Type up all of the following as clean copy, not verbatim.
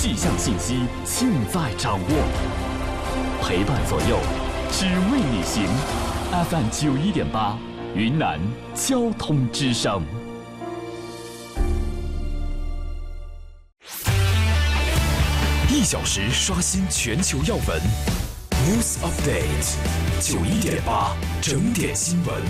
气象信息尽在掌握，陪伴左右，只为你行。FM 91.8，云南交通之声。1小时刷新全球要闻 ，News Update 91.8整点新闻。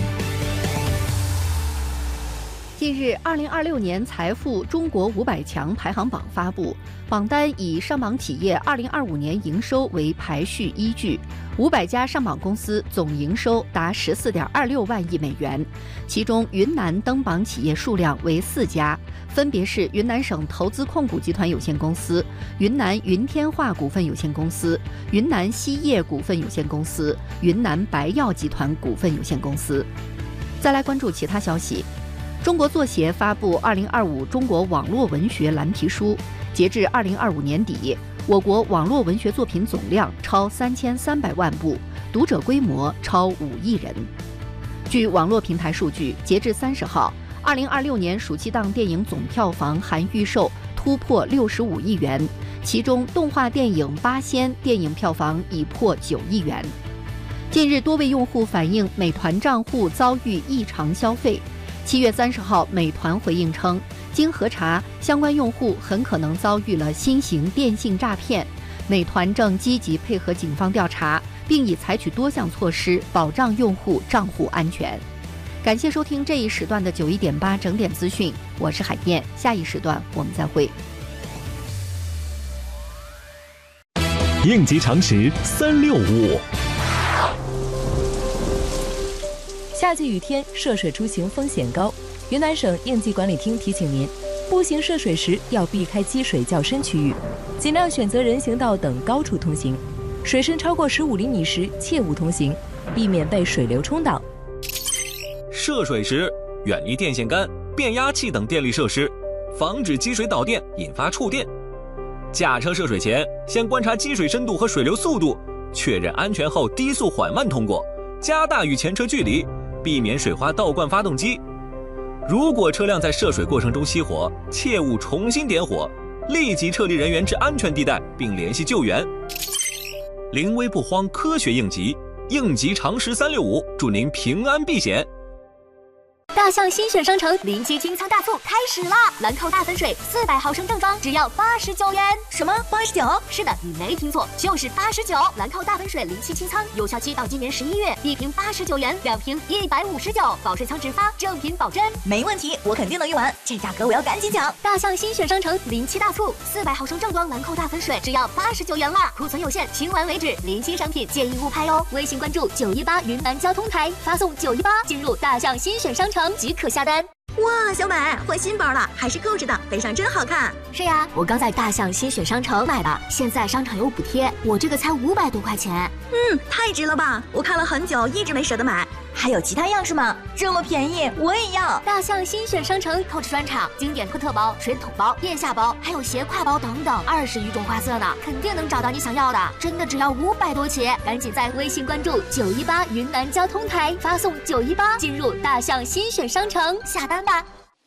近日，2026年财富中国500强排行榜发布，榜单以上榜企业2025年营收为排序依据，500家上榜公司总营收达14.26万亿美元，其中云南登榜企业数量为4家，分别是云南省投资控股集团有限公司、云南云天化股份有限公司、云南锡业股份有限公司、云南白药集团股份有限公司。再来关注其他消息。中国作协发布2025中国网络文学蓝皮书，截至2025年底，我国网络文学作品总量超3300万部，读者规模超5亿人。据网络平台数据，截至30号，2026年暑期档电影总票房含预售突破65亿元，其中动画电影《八仙》电影票房已破9亿元。近日，多位用户反映美团账户遭遇异常消费。7月30号，美团回应称，经核查，相关用户很可能遭遇了新型电信诈骗，美团正积极配合警方调查，并已采取多项措施保障用户账户安全。感谢收听这一时段的91.8整点资讯，我是海燕，下一时段我们再会。 应急常识365。 夏季雨天涉水出行风险高，云南省应急管理厅提醒您，步行涉水时要避开积水较深区域，尽量选择人行道等高处通行，水深超过15厘米时切勿通行，避免被水流冲倒。 涉水时远离电线杆、变压器等电力设施，防止积水导电引发触电。驾车涉水前，先观察积水深度和水流速度，确认安全后低速缓慢通过，加大与前车距离，避免水花倒灌发动机。如果车辆在涉水过程中熄火，切勿重新点火，立即撤离人员至安全地带并联系救援。临危不慌，科学应急，应急常识365，祝您平安避险。 大象新选商城临期清仓大促开始啦！兰蔻大粉水400毫升正装只要89元。什么89？是的，你没听错，就是89。兰蔻大粉水临期清仓，有效期到今年11月，1瓶89元，2瓶159，保水仓直发，正品保真。 没问题，我肯定能用完，这价格我要赶紧抢！ 大象新选商城临期大促，400毫升正装兰蔻大粉水只要89元啦，库存有限，清完为止，临期商品建议勿拍哦。微信关注918云南交通台，发送918进入大象新选商城即可下单。 哇，小买换新包了，还是购置的，背上真好看。 是呀，我刚在大象新选商城买的，现在商场有补贴，我这个才500多块钱。 太值了吧！我看了很久，一直没舍得买。还有其他样式吗？这么便宜，我也要。 大象新选商城Coach专场，经典托特包、水桶包、腋下包，还有斜挎包等等，20余种花色呢，肯定能找到你想要的。真的只要500多起，赶紧在微信关注918云南交通台，发送918进入大象新选商城下单吧。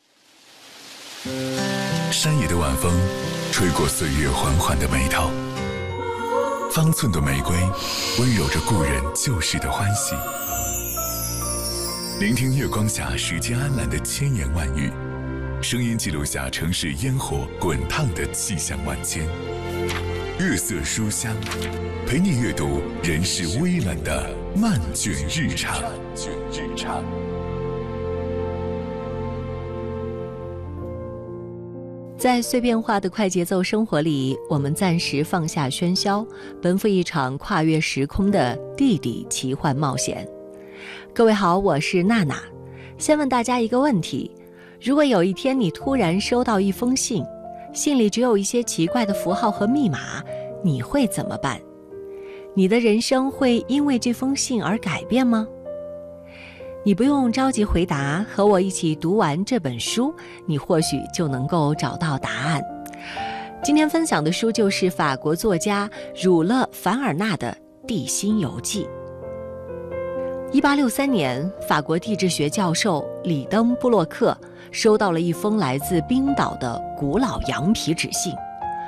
山野的晚风，吹过岁月缓缓的眉头。方寸的玫瑰，温柔着故人旧时的欢喜。聆听月光下时间安澜的千言万语，声音记录下城市烟火滚烫的气象万千。月色书香，陪你阅读人世微冷的漫卷日常。 在碎变化的快节奏生活里，我们暂时放下喧嚣，奔赴一场跨越时空的地底奇幻冒险。各位好，我是娜娜。先问大家一个问题，如果有一天你突然收到一封信，信里只有一些奇怪的符号和密码，你会怎么办？你的人生会因为这封信而改变吗？你不用着急回答，和我一起读完这本书，你或许就能够找到答案。今天分享的书就是法国作家儒勒·凡尔纳的《地心游记》。1863年，法国地质学教授里登布洛克收到了一封来自冰岛的古老羊皮纸信。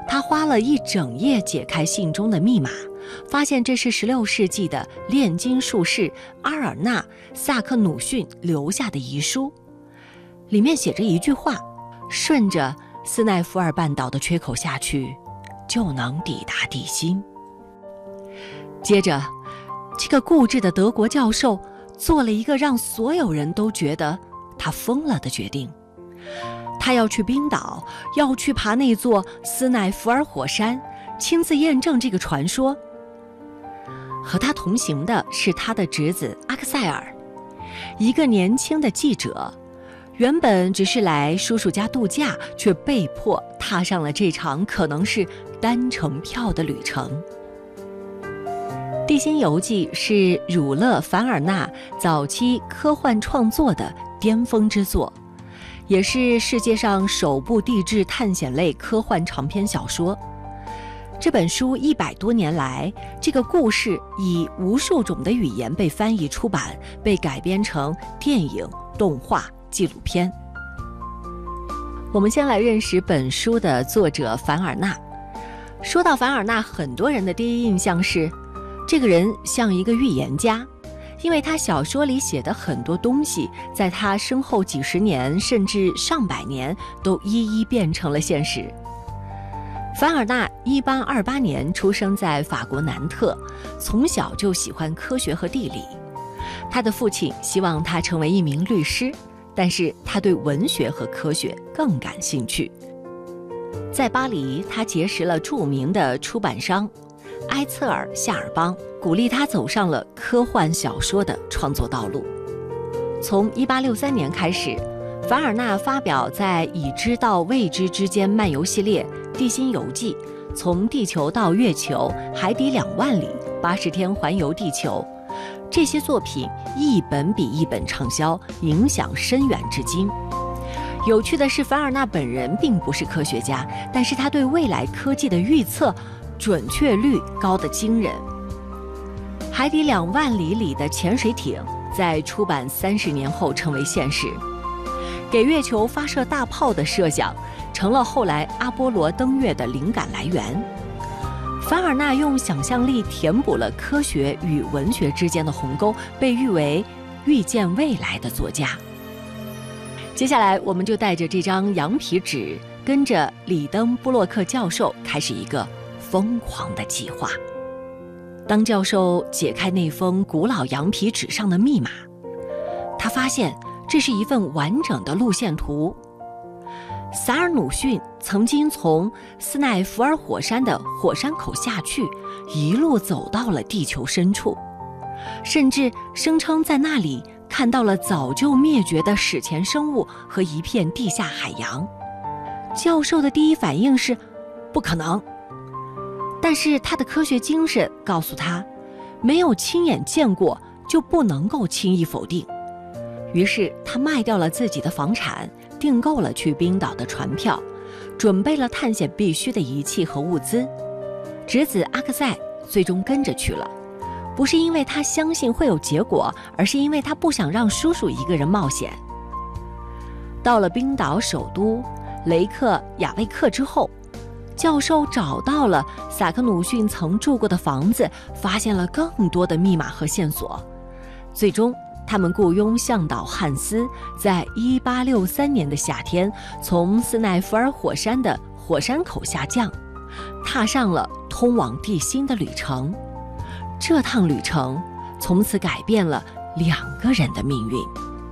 他花了一整夜解开信中的密码，发现这是16世纪的炼金术士阿尔纳·萨克努逊留下的遗书，里面写着一句话：顺着斯奈福尔半岛的缺口下去，就能抵达地心。接着，这个固执的德国教授做了一个让所有人都觉得他疯了的决定，他要去冰岛，要去爬那座斯奈福尔火山，亲自验证这个传说。和他同行的是他的侄子阿克塞尔，一个年轻的记者，原本只是来叔叔家度假，却被迫踏上了这场可能是单程票的旅程。《地心游记》是儒勒·凡尔纳早期科幻创作的巅峰之作，也是世界上首部地质探险类科幻长篇小说。这本书100多年来，这个故事以无数种的语言被翻译出版，被改编成电影、动画、纪录片。我们先来认识本书的作者凡尔纳。说到凡尔纳，很多人的第一印象是这个人像一个预言家，因为他小说里写的很多东西，在他身后几十年甚至上百年都一一变成了现实。凡尔纳1828年出生在法国南特，从小就喜欢科学和地理。他的父亲希望他成为一名律师，但是他对文学和科学更感兴趣。在巴黎，他结识了著名的出版商埃策尔·夏尔邦，鼓励他走上了科幻小说的创作道路。从1863年开始，凡尔纳发表在已知到未知之间漫游系列《地心游记》，从地球到月球、海底2万里、80天环游地球，这些作品一本比一本畅销，影响深远至今。有趣的是，凡尔纳本人并不是科学家，但是他对未来科技的预测准确率高得惊人。海底2万里里的潜水艇在出版30年后成为现实，给月球发射大炮的设想成了后来阿波罗登月的灵感来源。凡尔纳用想象力填补了科学与文学之间的鸿沟，被誉为预见未来的作家。接下来，我们就带着这张羊皮纸，跟着里登布洛克教授开始一个疯狂的计划。当教授解开那封古老羊皮纸上的密码，他发现这是一份完整的路线图。萨尔努逊曾经从斯奈福尔火山的火山口下去，一路走到了地球深处，甚至声称在那里看到了早就灭绝的史前生物和一片地下海洋。教授的第一反应是不可能，但是他的科学精神告诉他，没有亲眼见过就不能够轻易否定。于是他卖掉了自己的房产，订购了去冰岛的船票，准备了探险必须的仪器和物资。侄子阿克塞最终跟着去了，不是因为他相信会有结果，而是因为他不想让叔叔一个人冒险。到了冰岛首都雷克雅未克之后，教授找到了萨克努逊曾住过的房子，发现了更多的密码和线索。最终他们雇佣向导汉斯，在1863年的夏天从斯奈福尔火山的火山口下降，踏上了通往地心的旅程。这趟旅程从此改变了2个人的命运。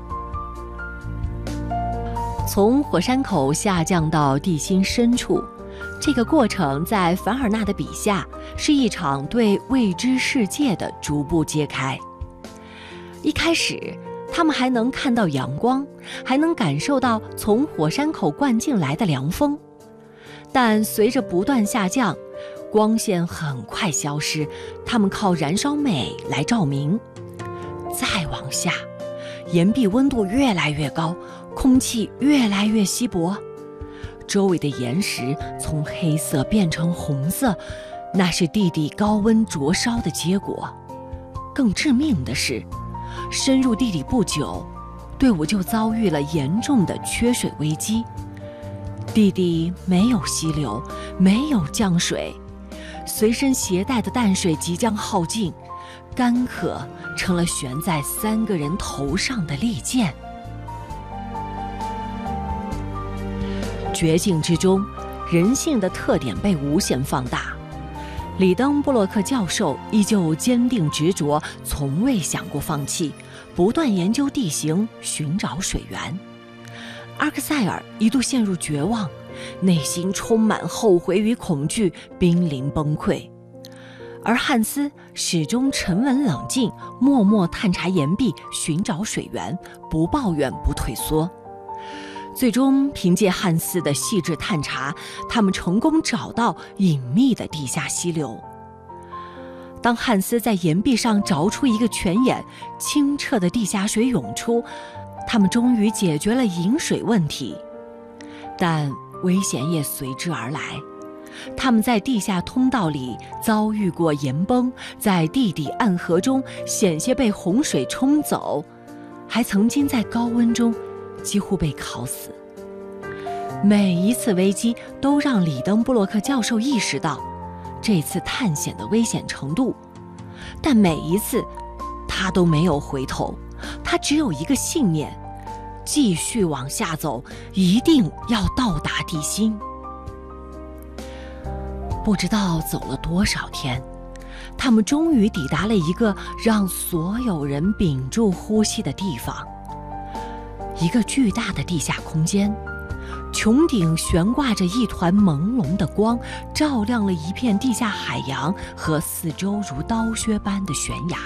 从火山口下降到地心深处，这个过程在凡尔纳的笔下是一场对未知世界的逐步揭开。一开始他们还能看到阳光，还能感受到从火山口灌进来的凉风，但随着不断下降，光线很快消失，他们靠燃烧镁来照明。再往下，岩壁温度越来越高，空气越来越稀薄，周围的岩石从黑色变成红色，那是地底高温灼烧的结果。更致命的是，深入地底不久，队伍就遭遇了严重的缺水危机。地底没有溪流， 没有降水，随身携带的淡水即将耗尽，干渴成了悬在3个人头上的利剑。绝境之中，人性的特点被无限放大。里登布洛克教授依旧坚定执着，从未想过放弃，不断研究地形，寻找水源。阿克塞尔一度陷入绝望，内心充满后悔与恐惧，濒临崩溃。而汉斯始终沉稳冷静，默默探查岩壁，寻找水源，不抱怨，不退缩。最终凭借汉斯的细致探查，他们成功找到隐秘的地下溪流。当汉斯在岩壁上凿出一个泉眼，清澈的地下水涌出，他们终于解决了饮水问题。但危险也随之而来，他们在地下通道里遭遇过岩崩，在地底暗河中险些被洪水冲走，还曾经在高温中几乎被烤死。每一次危机都让里登布洛克教授意识到这次探险的危险程度，但每一次他都没有回头，他只有一个信念：继续往下走，一定要到达地心。不知道走了多少天，他们终于抵达了一个让所有人屏住呼吸的地方，一个巨大的地下空间，穹顶悬挂着一团朦胧的光，照亮了一片地下海洋和四周如刀削般的悬崖。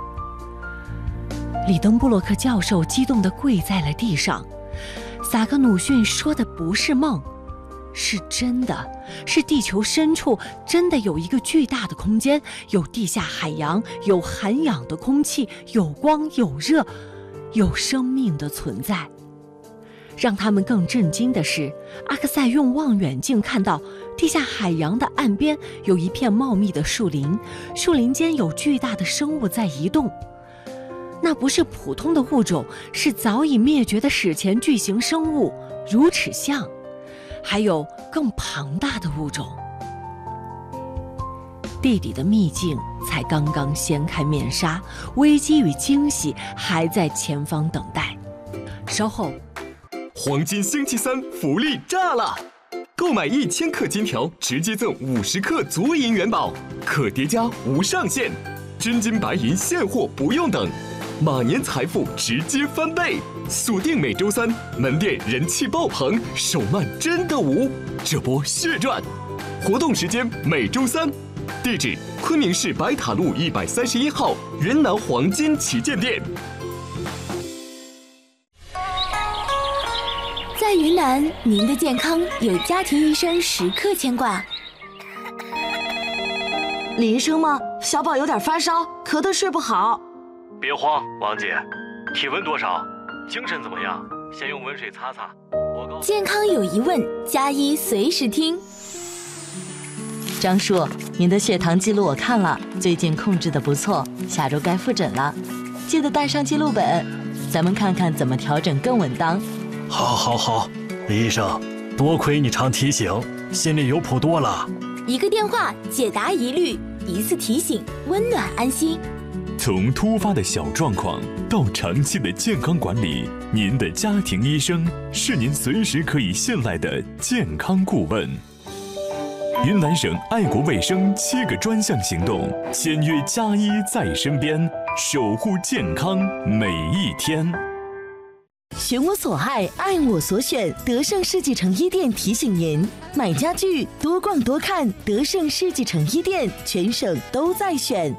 里登布洛克教授激动地跪在了地上，萨格努逊说的不是梦，是真的，是地球深处真的有一个巨大的空间，有地下海洋，有含氧的空气，有光，有热，有生命的存在。让他们更震惊的是，阿克塞用望远镜看到地下海洋的岸边有一片茂密的树林，树林间有巨大的生物在移动。那不是普通的物种，是早已灭绝的史前巨型生物乳齿象，还有更庞大的物种。地底的秘境才刚刚掀开面纱，危机与惊喜还在前方等待。稍后， 黄金星期三福利炸了！购买1000克金条，直接赠50克足银元宝，可叠加无上限，真金白银现货不用等。马年财富直接翻倍，锁定每周三，门店人气爆棚，手慢真的无，这波血赚！活动时间每周三，地址昆明市白塔路131号云南黄金旗舰店。 在云南，您的健康有家庭医生时刻牵挂。 李医生吗？小宝有点发烧，咳得睡不好。 别慌，王姐，体温多少？精神怎么样？先用温水擦擦。 健康有疑问，加医随时听。 张叔，您的血糖记录我看了，最近控制得不错，下周该复诊了，记得带上记录本，咱们看看怎么调整更稳当。 好，李医生，多亏你常提醒，心里有谱多了。 一个电话解答疑虑，一次提醒温暖安心。 从突发的小状况到长期的健康管理，您的家庭医生是您随时可以信赖的健康顾问。云南省爱国卫生7个专项行动，签约家医在身边，守护健康每一天。 选我所爱，爱我所选。德胜世纪城一店提醒您：买家具多逛多看，德胜世纪城一店全省都在选。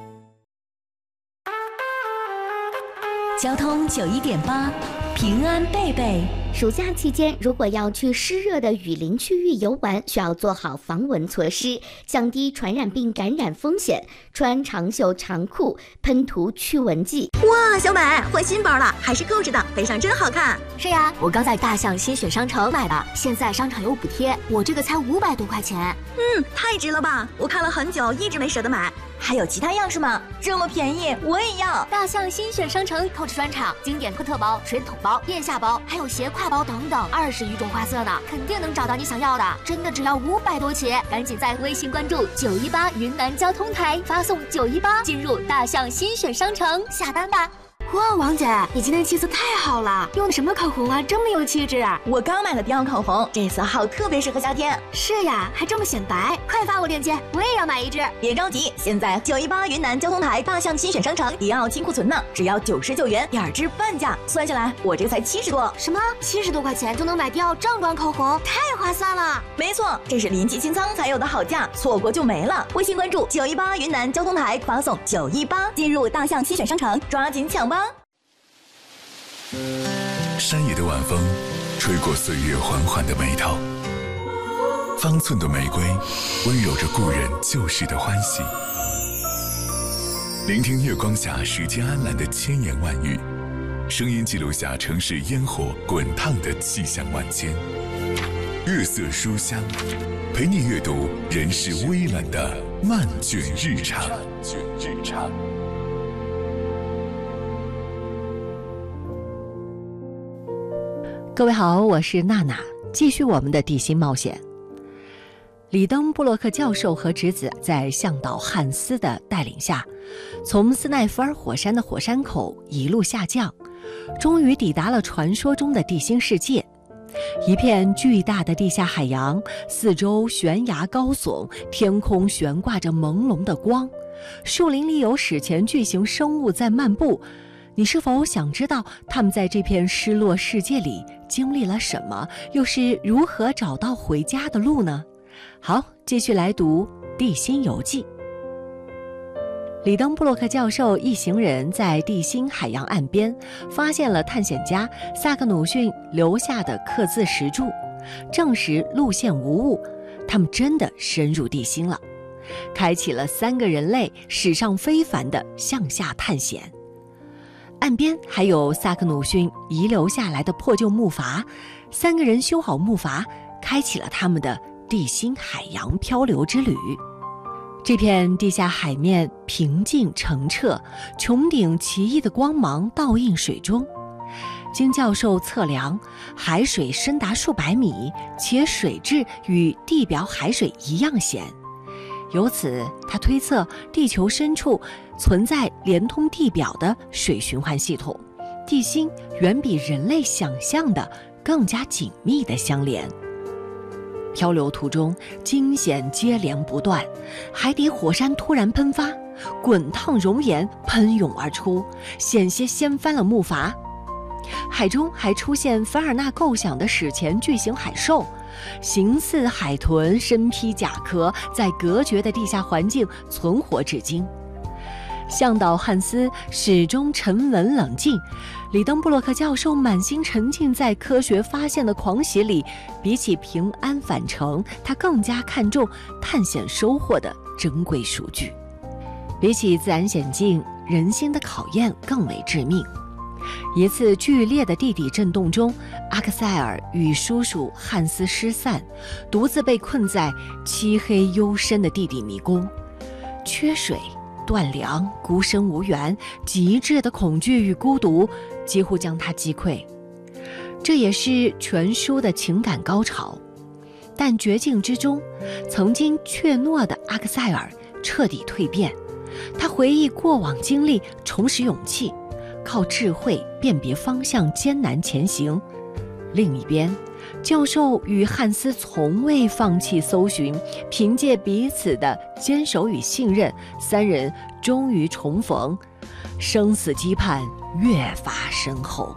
交通91.8，平安贝贝。 暑假期间，如果要去湿热的雨林区域游玩，需要做好防蚊措施，降低传染病感染风险。穿长袖长裤，喷涂驱蚊剂。 哇，小美换新包了，还是购置的，背上真好看。 是呀，我刚在大象新选商城买的，现在商场有补贴，我这个才500多块钱。 太值了吧！我看了很久，一直没舍得买。 还有其他样式吗？这么便宜，我也要！ 大象新选商城 Coach 专场经典特包、水桶包、腋下包，还有斜挎包等等，20余种花色呢，肯定能找到你想要的，真的只要500多起！赶紧在微信关注918云南交通台，发送918进入大象新选商城下单吧。哇，王姐，你今天气色太好了，用的什么口红啊，这么有气质？ 我刚买了迪奥口红，这色号特别适合夏天。 是呀，还这么显白，快发我链接，我也要买一支。 别着急，现在918云南交通台大象新选商城迪奥清库存呢，只要99元，2支半价，算下来我这个才70多。 什么？70多块钱就能买迪奥正装口红，太划算了！ 没错，这是临期清仓才有的好价，错过就没了。微信关注918云南交通台，发送918进入大象新选商城，抓紧抢吧！ 山野的晚风吹过岁月缓缓的眉头，方寸的玫瑰温柔着故人旧时的欢喜。聆听月光下时间安澜的千言万语，声音记录下城市烟火滚烫的气象万千。月色书香，陪你阅读人世微澜的漫卷日常。 各位好，我是娜娜，继续我们的地心冒险。里登布洛克教授和侄子在向导汉斯的带领下，从斯奈夫尔火山的火山口一路下降，终于抵达了传说中的地心世界。一片巨大的地下海洋，四周悬崖高耸，天空悬挂着朦胧的光，树林里有史前巨型生物在漫步。你是否想知道他们在这片失落世界里经历了什么，又是如何找到回家的路呢？好，继续来读《地心游记》。里登布洛克教授一行人在地心海洋岸边发现了探险家萨克努逊留下的刻字石柱，证实路线无误，他们真的深入地心了，开启了3个人类史上非凡的向下探险。岸边还有萨克努逊遗留下来的破旧木筏，3个人修好木筏，开启了他们的地心海洋漂流之旅。这片地下海面平静澄澈，穹顶奇异的光芒倒映水中。经教授测量，海水深达数百米，且水质与地表海水一样咸。由此，他推测地球深处存在连通地表的水循环系统，地心远比人类想象的更加紧密地相连。漂流途中惊险接连不断，海底火山突然喷发，滚烫熔岩喷涌而出，险些掀翻了木筏。海中还出现凡尔纳构想的史前巨型海兽，形似海豚，身披甲壳，在隔绝的地下环境存活至今。向导汉斯始终沉稳冷静，里登布洛克教授满心沉浸在科学发现的狂喜里，比起平安返程，他更加看重探险收获的珍贵数据。比起自然险境，人心的考验更为致命。一次剧烈的地底震动中，阿克塞尔与叔叔汉斯失散，独自被困在漆黑幽深的地底迷宫。缺水、断粮、孤身无援，极致的恐惧与孤独几乎将他击溃。这也是全书的情感高潮。但绝境之中，曾经怯懦的阿克塞尔彻底蜕变，他回忆过往经历，重拾勇气，靠智慧辨别方向，艰难前行。另一边，教授与汉斯从未放弃搜寻，凭借彼此的坚守与信任，3人终于重逢，生死羁绊越发深厚。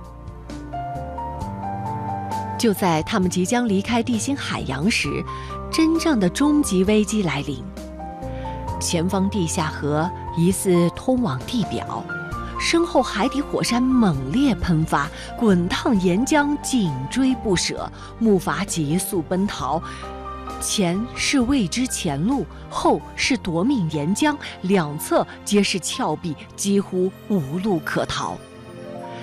就在他们即将离开地心海洋时，真正的终极危机来临。前方地下河疑似通往地表，身后海底火山猛烈喷发，滚烫岩浆紧追不舍，木筏急速奔逃。前是未知前路，后是夺命岩浆，两侧皆是峭壁，几乎无路可逃。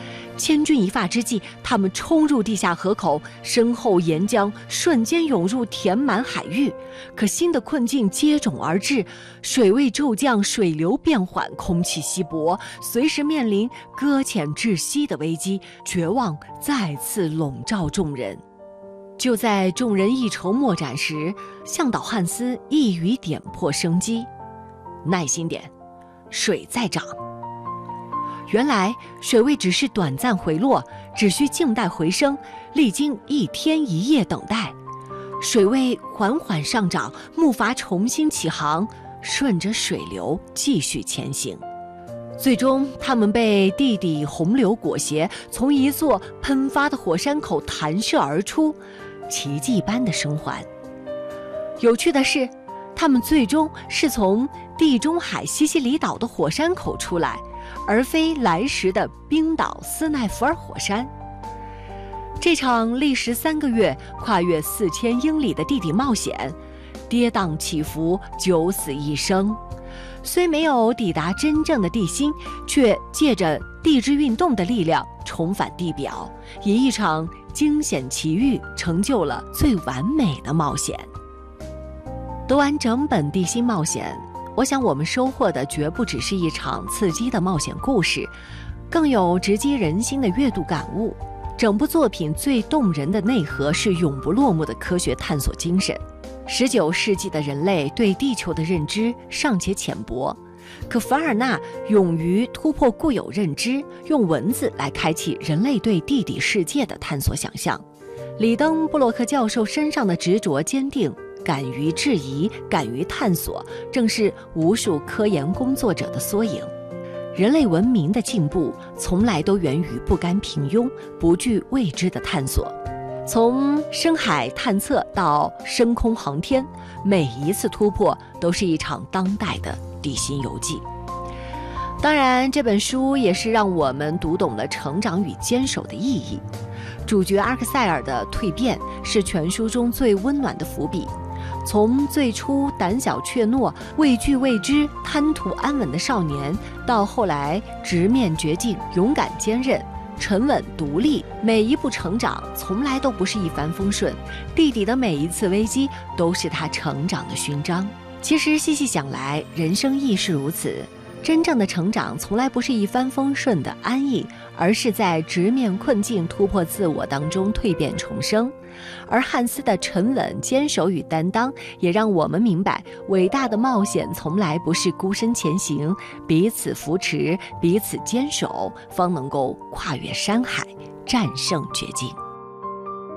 千钧一发之际，他们冲入地下河口，身后岩浆瞬间涌入，填满海域。可新的困境接踵而至，水位骤降，水流变缓，空气稀薄，随时面临搁浅窒息的危机，绝望再次笼罩众人。就在众人一筹莫展时，向导汉斯一语点破生机：耐心点，水在涨。原来水位只是短暂回落，只需静待回升，历经1天1夜等待，水位缓缓上涨，木筏重新起航，顺着水流继续前行。最终他们被地底洪流裹挟，从一座喷发的火山口弹射而出，奇迹般的生还。有趣的是，他们最终是从地中海西西里岛的火山口出来，而非来时的冰岛斯奈福尔火山。这场历时3个月、跨越4000英里的地底冒险，跌宕起伏，九死一生。虽没有抵达真正的地心，却借着地质运动的力量重返地表，以一场惊险奇遇成就了最完美的冒险。读完整本地心冒险，我想我们收获的绝不只是一场刺激的冒险故事，更有直击人心的阅读感悟。整部作品最动人的内核是永不落幕的科学探索精神。19世纪的人类对地球的认知尚且浅薄，可凡尔纳勇于突破固有认知，用文字来开启人类对地底世界的探索想象。里登布洛克教授身上的执着坚定，敢于质疑，敢于探索，正是无数科研工作者的缩影。人类文明的进步从来都源于不甘平庸、不惧未知的探索。从深海探测到深空航天，每一次突破都是一场当代的地心游记。当然，这本书也是让我们读懂了成长与坚守的意义。主角阿克塞尔的蜕变是全书中最温暖的伏笔。从最初胆小怯懦、畏惧未知、贪图安稳的少年，到后来直面绝境、勇敢坚韧、沉稳独立，每一步成长从来都不是一帆风顺，地底的每一次危机都是他成长的勋章。其实细细想来，人生亦是如此。真正的成长从来不是一帆风顺的安逸，而是在直面困境、突破自我当中蜕变重生。而汉斯的沉稳、坚守与担当，也让我们明白，伟大的冒险从来不是孤身前行，彼此扶持，彼此坚守，方能够跨越山海，战胜绝境。